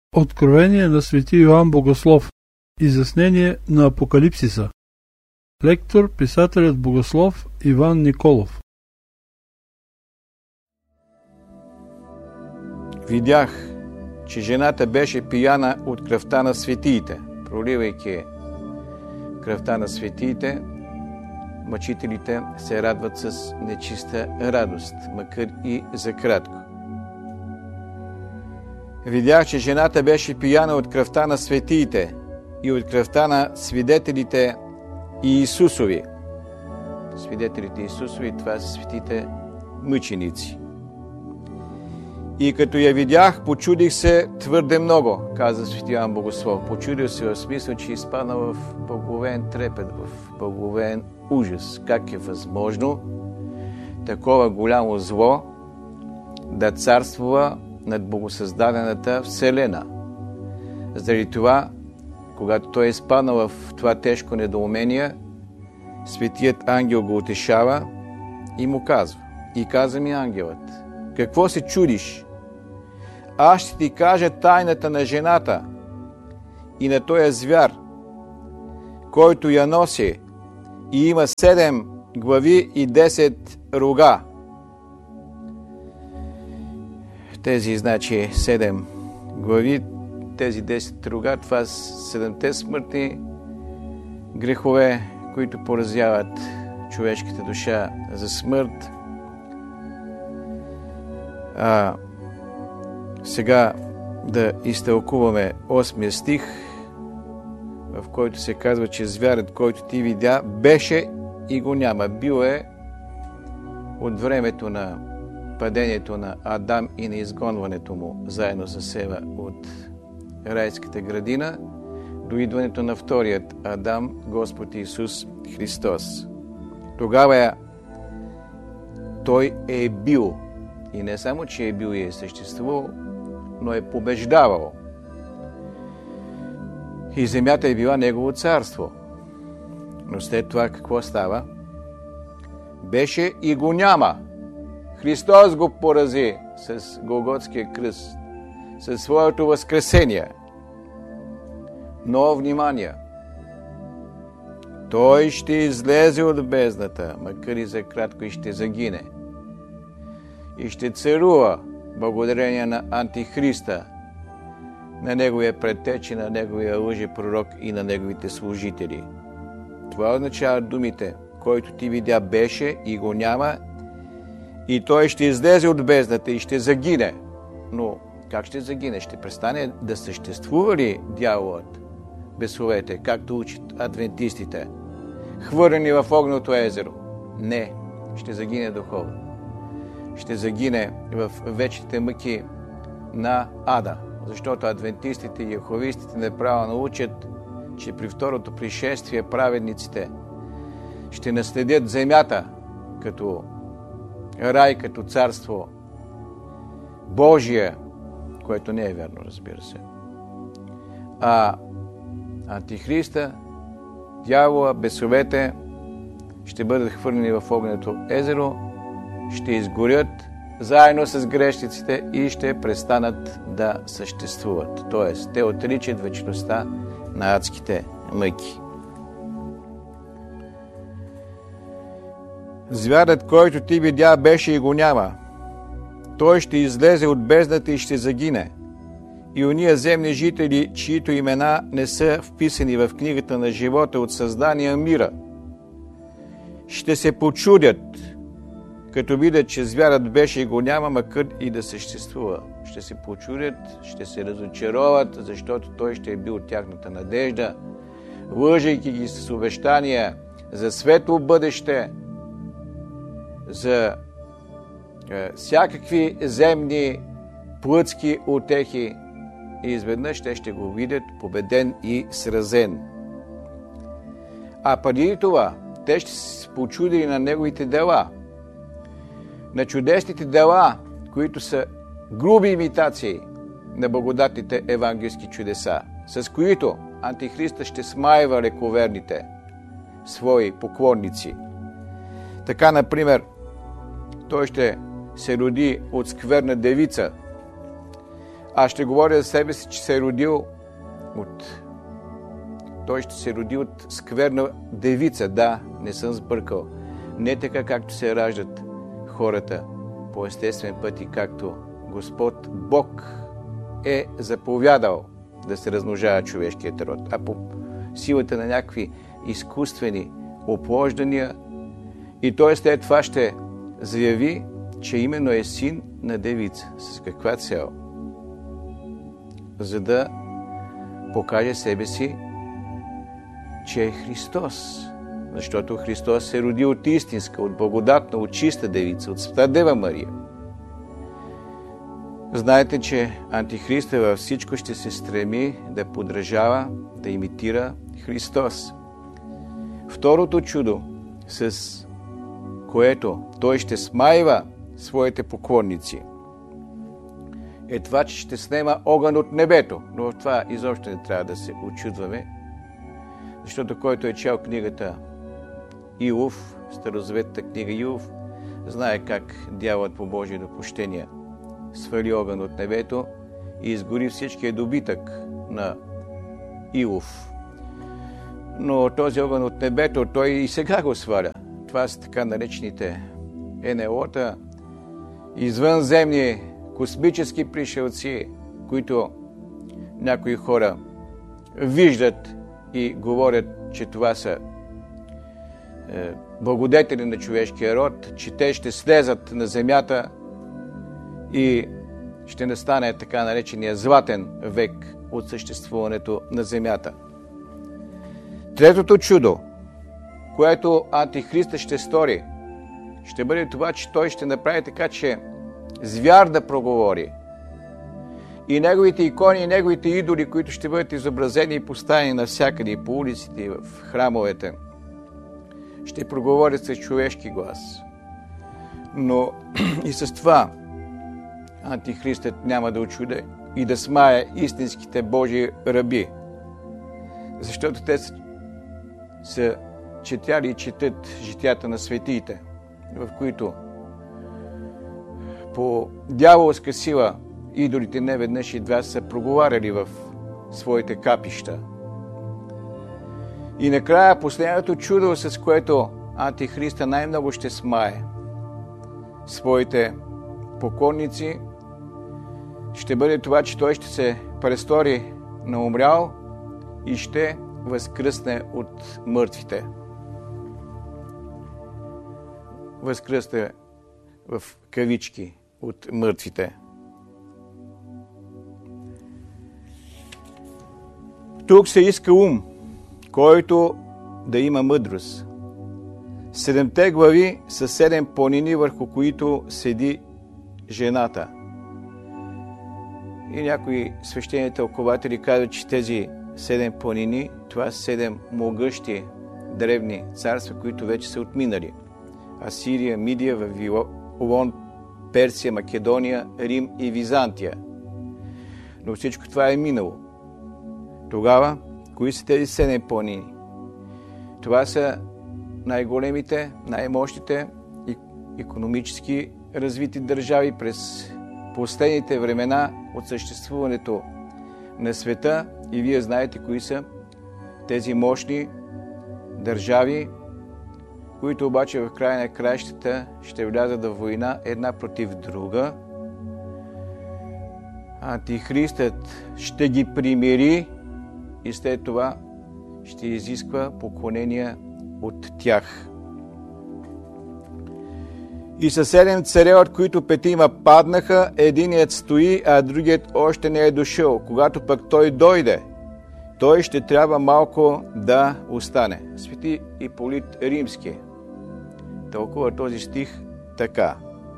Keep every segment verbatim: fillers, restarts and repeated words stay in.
Откровение на свети Йоан Богослов. Изяснение на Апокалипсиса. Лектор, писателят богослов Иван Николов. Видях, че жената беше пияна от кръвта на светиите. Проливайки кръвта на светиите, мъчителите се радват с нечиста радост, макар и за кратко. Видях, че жената беше пияна от кръвта на светиите и от кръвта на свидетелите Иисусови. Свидетелите Иисусови, това са светите мъченици. И като я видях, почудих се твърде много, каза свети Йоан Богослов. Почудил се в смисъл, че изпадна в благовен трепет, в благовен ужас. Как е възможно такова голямо зло да царствува над богосъздадената вселена? Заради това, когато той е изпаднал в това тежко недоумение, светият ангел го утешава и му казва. И каза ми ангелът: какво се чудиш? Аз ще ти кажа тайната на жената и на този звяр, който я носи и има седем глави и десет рога. Тези, значи, седем глави, тези десет рога, това са седемте смъртни грехове, които поразяват човешката душа за смърт. А, сега да изтълкуваме осмия стих, в който се казва, че звярът, който ти видя, беше и го няма. Бил е от времето на падението на Адам и на изгонването му заедно с Ева от райската градина до идването на вторият Адам, Господ Исус Христос. Тогава той е бил, и не само, че е бил и е съществувал, но е побеждавал. И земята е била негово царство. Но след това какво става? Беше и го няма. Христос го порази с Голготския кръст, със своето възкресение. Но, внимание, той ще излезе от бездната, макар и за кратко, и ще загине. И ще царува благодарение на Антихриста, на неговия предтечи, на неговия лъжепророк и на неговите служители. Това означава думите: който ти видя беше и го няма, и той ще излезе от бездната и ще загине. Но как ще загине? Ще престане да съществува ли дяволът, бесовете, както учат адвентистите, хвърлени в огненото езеро? Не, ще загине духовно. Ще загине в вечните мъки на ада, защото адвентистите и йеховистите неправилно учат, че при второто пришествие праведниците ще наследят земята като рай, като царство Божие, което не е вярно, разбира се. А Антихриста, дявола, бесовете ще бъдат хвърлени в огненото езеро, ще изгорят заедно с грешниците и ще престанат да съществуват. Тоест, те отричат вечността на адските мъки. Звярат, който ти видя, беше и го няма. Той ще излезе от бездната и ще загине. И ония земни жители, чието имена не са вписани в книгата на живота от създания мира, ще се почудят, като видят, че звярат беше и го няма, макар и да съществува. Ще се почудят, ще се разочароват, защото той ще е бил тяхната надежда, лъжейки ги с обещания за светло бъдеще, за е, всякакви земни плътски утехи, и изведнъж те ще го видят победен и сразен. А преди това, те ще се почудили на неговите дела, на чудесните дела, които са груби имитации на благодатните евангелски чудеса, с които Антихриста ще смайва лековерните свои поклонници. Така, например, той ще се роди от скверна девица, Аз ще говоря за себе си, че се е родил от... Той ще се роди от скверна девица. Да, не съм сбъркал. Не така, както се раждат хората по естествен път и както Господ Бог е заповядал да се размножава човешкият род, а по силата на някакви изкуствени оплождания. И той след това ще заяви, че именно е син на девица. С каква цел? За да покаже себе си, че е Христос. Защото Христос се роди от истинска, от благодатна, от чиста девица, от Света Дева Мария. Знаете, че Антихриста във всичко ще се стреми да подражава, да имитира Христос. Второто чудо, с което той ще смайва своите поклонници, е това, че ще снема огън от небето. Но в това изобщо не трябва да се очудваме, защото който е чел книгата Иов, старозаветната книга Иов, знае как дяволът по Божие допущение свали огън от небето и изгори всичкия добитък на Иов. Но този огън от небето, той и сега го сваля. Това са така наречените ен ел о-та, извънземни космически пришелци, които някои хора виждат и говорят, че това са е, благодетели на човешкия род, че те ще слезат на земята и ще настане така наречения златен век от съществуването на земята. Третото чудо, което Антихриста ще стори, ще бъде това, че той ще направи така, че звяр да проговори. И неговите икони, и неговите идоли, които ще бъдат изобразени и поставени навсякъде, и по улиците, и в храмовете, ще проговорят с човешки глас. Но и с това Антихристът няма да очуде и да смае истинските Божии раби. Защото те са, са четяли и четат житията на светиите, в които по дяволска сила идолите не веднъж и два са проговаряли в своите капища. И накрая последното чудо, с което Антихриста най-много ще смае своите поклонници, ще бъде това, че той ще се престори на умрял и ще възкръсне от мъртвите. Възкръсне в кавички от мъртвите. Тук се иска ум, който да има мъдрост. Седемте глави са седем планини, върху които седи жената. И някои свещени тълкователи казват, че тези седем планини, това са седем могъщи древни царства, които вече са отминали. Асирия, Мидия, Вавилон, Персия, Македония, Рим и Византия. Но всичко това е минало. Тогава, кои са тези седем планини? Това са най-големите, най-мощните и икономически развити държави през последните времена от съществуването на света. И вие знаете кои са тези мощни държави, които обаче в края на краищата ще влязат в война една против друга. Антихристът ще ги примири и след това ще изисква поклонения от тях. И със седем царе, от които петима паднаха, единият стои, а другият още не е дошъл. Когато пък той дойде, той ще трябва малко да остане. Свети Иполит Римски тълкува този стих така.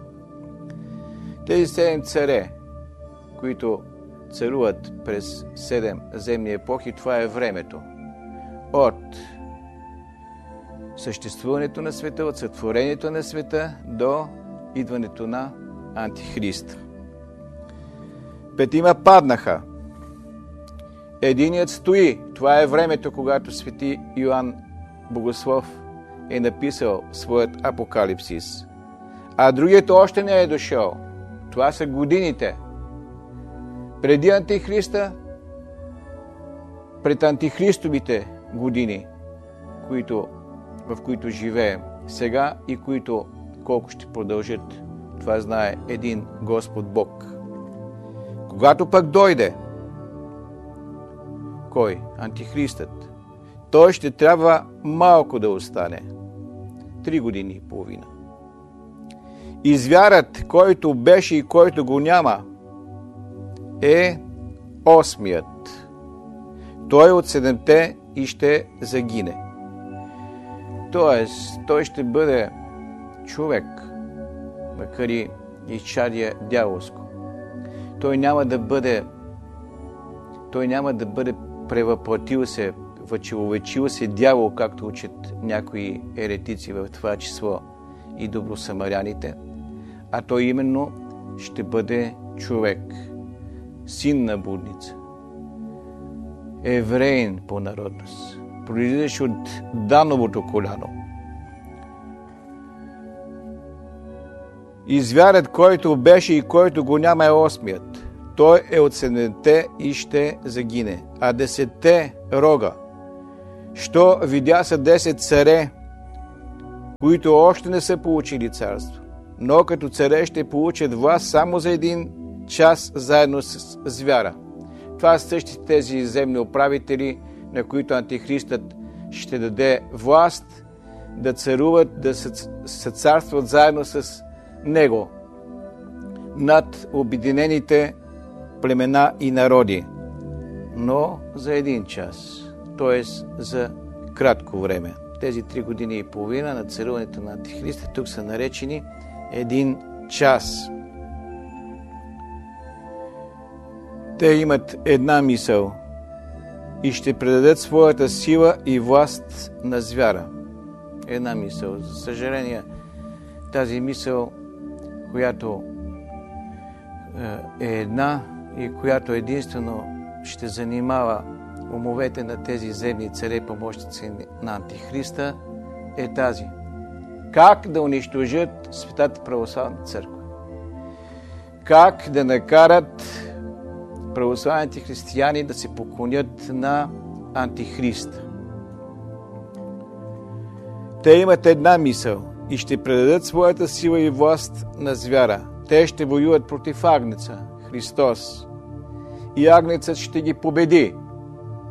Тези седем царе, които царуват през седем земни епохи, това е времето. От съществуването на света, от сътворението на света до идването на Антихрист. Петима паднаха. Единият стои. Това е времето, когато свети Йоан Богослов е написал своят апокалипсис. А другият още не е дошъл. Това са годините, преди Антихриста, пред антихристовите години, които, в които живеем сега и които колко ще продължат, това знае един Господ Бог. Когато пък дойде, кой? Антихристът. Той ще трябва малко да остане. Три години и половина. И звярат, който беше и който го няма, е осмият. Той от седемте и ще загине. Тоест, той ще бъде човек, макар и изчадие дяволско. Той няма да бъде той няма да бъде превъплатил се, въчеловечил се дявол, както учат някои еретици, в това число и добросамаряните, а той именно ще бъде човек, син на блудница, евреин по народност, произлизащ от Дановото коляно. И звярат, който беше и който го няма, е осмият. Той е от седемте и ще загине. А десетте рога, що видя са десет царе, които още не са получили царство, но като царе ще получат власт само за един час заедно с звяра. Това са същите тези земни управители, на които Антихристът ще даде власт да царуват, да съцарстват заедно с него над обединените племена и народи, но за един час, т.е. за кратко време. Тези три години и половина на царуването на Антихриста тук са наречени един час. Те имат една мисъл и ще предадат своята сила и власт на звяра. Една мисъл. За съжаление, тази мисъл, която е една и която единствено ще занимава умовете на тези земни царе, помощници на Антихриста, е тази. Как да унищожат Светата православна църква? Как да накарат православните християни да се поклонят на Антихриста? Те имат една мисъл и ще предадат своята сила и власт на звяра. Те ще воюват против Агнеца, Христос. И Агнецът ще ги победи.